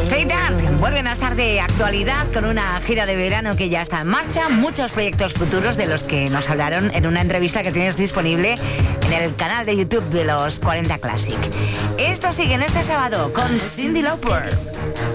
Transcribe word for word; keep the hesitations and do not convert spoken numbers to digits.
Take That vuelven a estar de actualidad con una gira de verano que ya está en marcha, muchos proyectos futuros de los que nos hablaron en una entrevista que tienes disponible en el canal de YouTube de los cuarenta Classic. Esto sigue en este sábado con Cyndi Lauper.